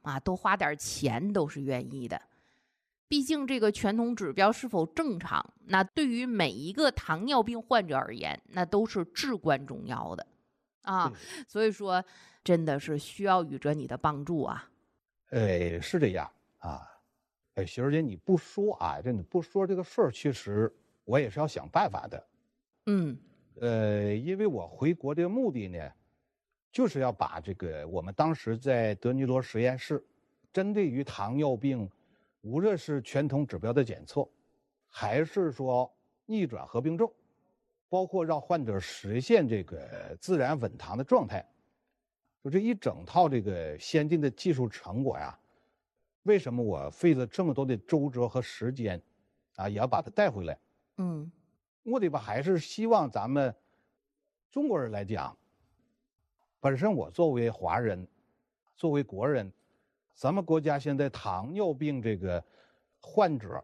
啊，多花点钱都是愿意的。毕竟这个全统指标是否正常，那对于每一个糖尿病患者而言，那都是至关重要的啊。所以说，真的是需要宇哲你的帮助啊。 是这样啊。媳妇姐，你不说啊，这你不说这个事儿，其实我也是要想办法的。因为我回国的目的呢，就是要把这个我们当时在德尼罗实验室针对于糖尿病，无论是全统指标的检测，还是说逆转合并症，包括让患者实现这个自然稳糖的状态，就这一整套这个先进的技术成果呀，为什么我费了这么多的周折和时间啊，也要把它带回来？目的吧，还是希望咱们中国人来讲，本身我作为华人，作为国人，咱们国家现在糖尿病这个患者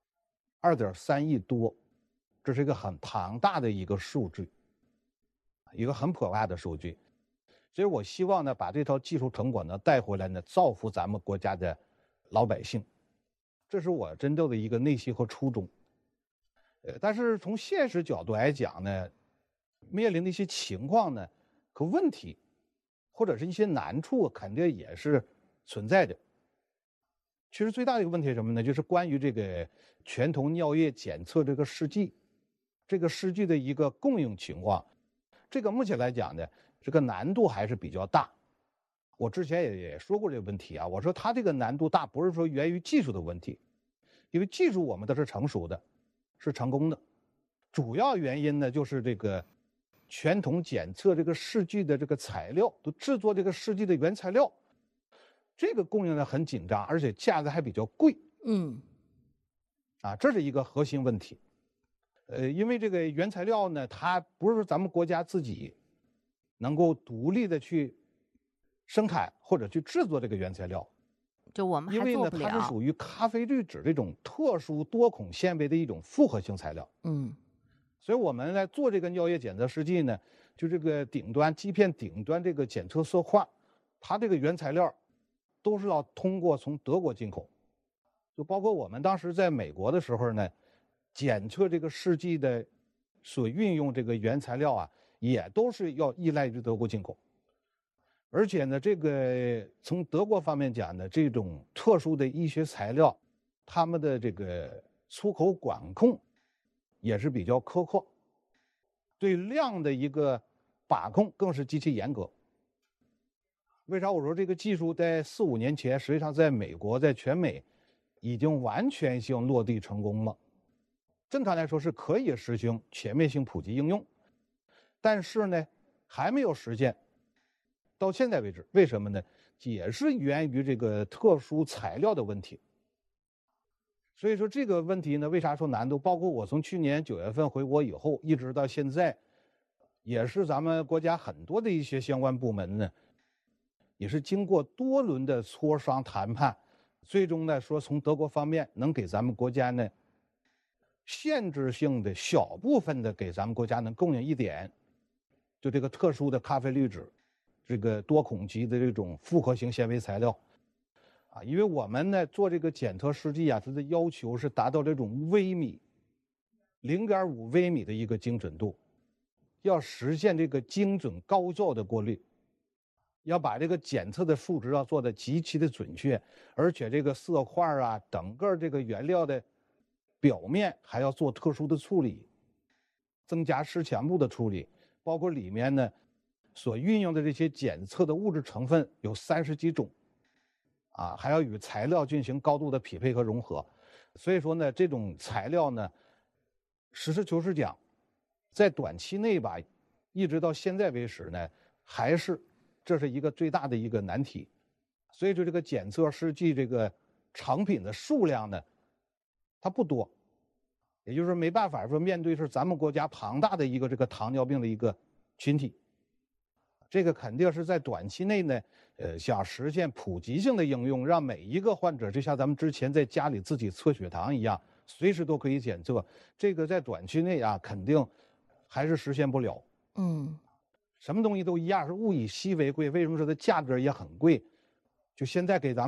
2.3亿多，这是一个很庞大的一个数据，一个很可怕的数据。所以我希望呢，把这套技术成果呢带回来呢，造福咱们国家的老百姓，这是我真正的一个内心和初衷。但是从现实角度来讲呢，面临的一些情况呢和问题，或者是一些难处，肯定也是存在的。其实最大的一个问题是什么呢？就是关于这个全统尿液检测这个试剂，这个试剂的一个供应情况，这个目前来讲呢，这个难度还是比较大。我之前也说过这个问题啊，我说它这个难度大，不是说源于技术的问题，因为技术我们都是成熟的，是成功的。主要原因呢，就是这个全统检测这个试剂的这个材料，都制作这个试剂的原材料，这个供应呢很紧张，而且价格还比较贵。这是一个核心问题。因为这个原材料呢，它不是说咱们国家自己能够独立的去生产或者去制作这个原材料， 就我们因为呢， 还做不了。 它是属于咖啡滤纸这种特殊多孔纤维的一种复合性材料。所以我们来做这个尿液检测试剂呢，就这个顶端基片顶端这个检测色块，它这个原材料都是要通过从德国进口，就包括我们当时在美国的时候呢，检测这个试剂的所运用这个原材料啊，也都是要依赖于德国进口。而且呢，这个从德国方面讲呢，这种特殊的医学材料，他们的这个出口管控也是比较苛刻，对量的一个把控更是极其严格。为啥我说这个技术在4、5年前，实际上在美国，在全美已经完全性落地成功了？正常来说是可以实行全面性普及应用，但是呢，还没有实现。到现在为止，为什么呢？也是源于这个特殊材料的问题。所以说这个问题呢，为啥说难度？包括我从去年9月份回国以后，一直到现在，也是咱们国家很多的一些相关部门呢，也是经过多轮的磋商谈判，最终呢说从德国方面能给咱们国家呢限制性的小部分的给咱们国家能供应一点，就这个特殊的咖啡滤纸，这个多孔级的这种复合型纤维材料。因为我们呢做这个检测试剂啊，它的要求是达到这种微米0.5微米的一个精准度，要实现这个精准高效的过滤，要把这个检测的数值要做得极其的准确，而且这个色块啊，整个这个原料的表面还要做特殊的处理，增加湿强度的处理，包括里面呢所运用的这些检测的物质成分有30几种。还要与材料进行高度的匹配和融合，所以说呢，这种材料呢，实事求是讲，在短期内吧，一直到现在为止呢，还是这是一个最大的一个难题。所以说这个检测试剂这个成品的数量呢，它不多，也就是说没办法说面对是咱们国家庞大的一个这个糖尿病的一个群体。这个肯定是在短期内呢，想实现普及性的应用，让每一个患者就像咱们之前在家里自己测血糖一样，随时都可以检测。这个在短期内肯定还是实现不了。什么东西都一样，是物以稀为贵。为什么说它价格也很贵？就现在给咱们